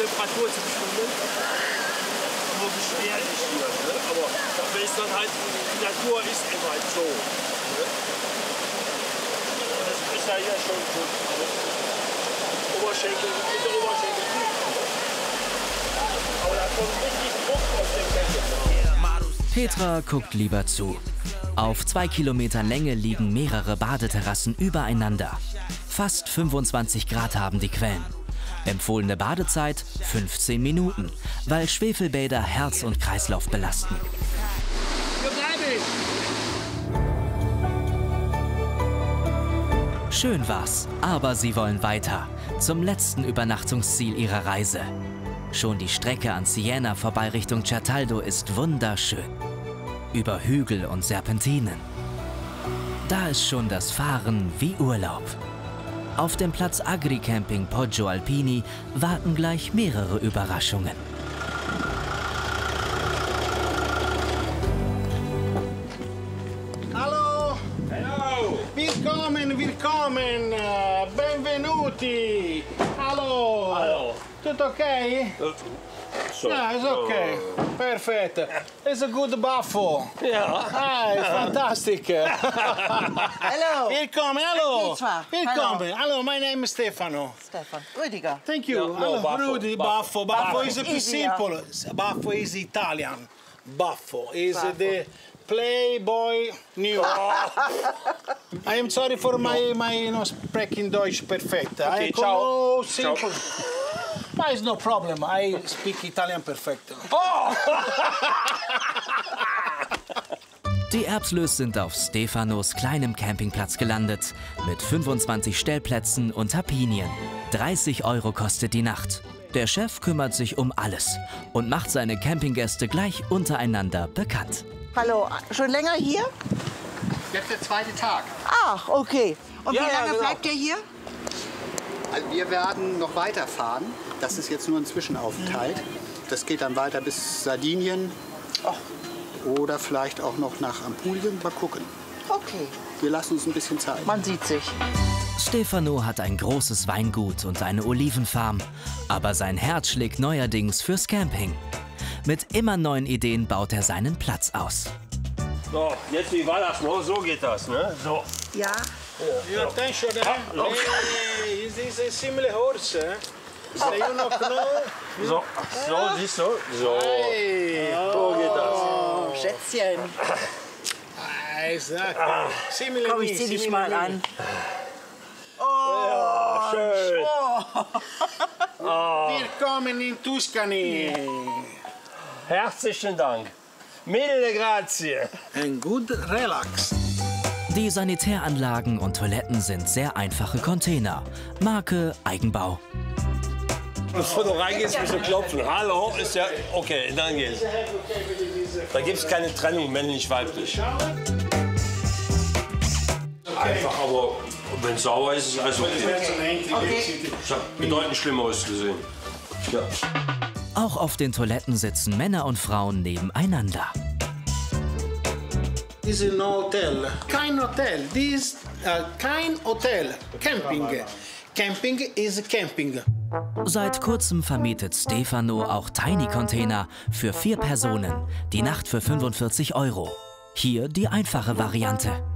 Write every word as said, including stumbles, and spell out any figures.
Temperatur zu bestimmen. Nur schwer ist hier. Ne? Aber dafür ist dann halt, die Natur ist eben halt so. Ne? Das ist ja hier schon gut. Oberschenkel, mit der Oberschenkel. Aber da kommt richtig Druck auf den Becken. Petra guckt lieber zu. Auf zwei Kilometern Länge liegen mehrere Badeterrassen übereinander. Fast fünfundzwanzig Grad haben die Quellen. Empfohlene Badezeit fünfzehn Minuten, weil Schwefelbäder Herz und Kreislauf belasten. Schön war's, aber sie wollen weiter. Zum letzten Übernachtungsziel ihrer Reise. Schon die Strecke an Siena vorbei Richtung Certaldo ist wunderschön. Über Hügel und Serpentinen. Da ist schon das Fahren wie Urlaub. Auf dem Platz Agricamping Poggio Alpini warten gleich mehrere Überraschungen. Hallo! Hallo! Willkommen, willkommen! Benvenuti! Hallo! Hallo! Tutto ok? So. Ah, it's okay. Perfect. It's a good buffo. Ja. Ah, it's fantastic. Hello. Willkommen, hallo. Konnichiwa. Willkommen. Hello, my name is Stefano. Stefan. Rüdiger. Thank you. No, no, Hello, Buffo, Rudy, Buffo. Buffo. Buffo Buffo. is too Easier. simple. Buffo is Italian. Buffo is Buffo. the Playboy new. I am sorry for my my you know, speaking Deutsch perfect. Okay, I ciao. come simple. But it's no problem. I speak Italian perfect. Oh! Die Erbslös sind auf Stefanos kleinem Campingplatz gelandet. Mit fünfundzwanzig Stellplätzen und Tapinien. dreißig Euro kostet die Nacht. Der Chef kümmert sich um alles und macht seine Campinggäste gleich untereinander bekannt. Hallo. Schon länger hier? Jetzt der zweite Tag. Ach, okay. Und Ja, wie ja, lange genau. bleibt ihr hier? Also wir werden noch weiterfahren. Das ist jetzt nur ein Zwischenaufenthalt. Das geht dann weiter bis Sardinien. Oder vielleicht auch noch nach Apulien. Mal gucken. Okay. Wir lassen uns ein bisschen Zeit. Man sieht sich. Stefano hat ein großes Weingut und eine Olivenfarm. Aber sein Herz schlägt neuerdings fürs Camping. Mit immer neuen Ideen baut er seinen Platz aus. So, jetzt wie war das? No? So geht das, ne? So. Ja. Your attention, eh? look. Hey, is this a similar horse? Eh? So you not know? So, so, siehst du? So. Hey. So geht das. Oh, Schätzchen. Ah, exactly. Similar Komm, ich me, zieh dich similar mal me. an. Ja, schön. Willkommen in Tuscany. Herzlichen Dank. Mille grazie. And good relax. Die Sanitäranlagen und Toiletten sind sehr einfache Container. Marke Eigenbau. Bevor du reingehst, musst du klopfen. Hallo, ist ja okay, dann geht's. Da gibt es keine Trennung männlich-weiblich. Einfach, aber wenn es sauer ist, ist alles okay. Ich habe bedeutend Schlimmeres gesehen. Ja. Auch auf den Toiletten sitzen Männer und Frauen nebeneinander. This is no hotel. Kein Hotel. This uh, kein Hotel. Camping. Camping is camping. Seit kurzem vermietet Stefano auch Tiny Container für vier Personen. Die Nacht für fünfundvierzig Euro. Hier die einfache Variante.